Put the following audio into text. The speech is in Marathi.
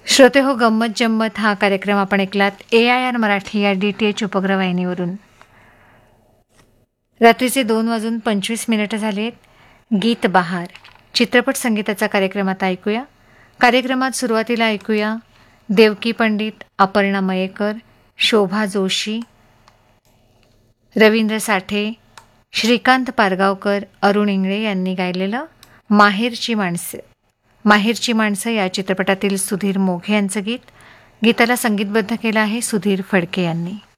श्रोते हो, गंमत जम्मत हा कार्यक्रम आपण ऐकलात AIR मराठी या DTH उपग्रह वाहिनीवरून. रात्रीचे 2:25 झालेत. गीत बहार चित्रपट संगीताचा कार्यक्रम आता ऐकूया. कार्यक्रमात सुरुवातीला ऐकूया देवकी पंडित, अपर्णा मयेकर, शोभा जोशी, रवींद्र साठे, श्रीकांत पारगावकर, अरुण इंगळे यांनी गायलेलं माहेरची माणसं या चित्रपटातील सुधीर मोघे यांचं गीत. गीताला संगीतबद्ध केलं आहे सुधीर फडके यांनी.